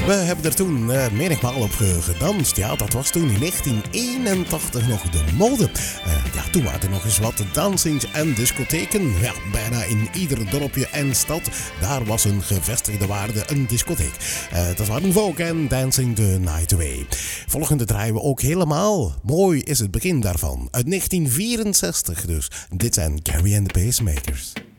We hebben er toen menigmaal op gedanst. Ja, dat was toen in 1981 nog de mode. Toen waren er nog eens wat dansings en discotheken. Ja, bijna in ieder dorpje en stad. Daar was een gevestigde waarde een discotheek. Dat waren Vogue en Dancing the Night Away. Volgende draaien we ook helemaal. Mooi is het begin daarvan. Uit 1964 dus. Dit zijn Carrie and the Pacemakers.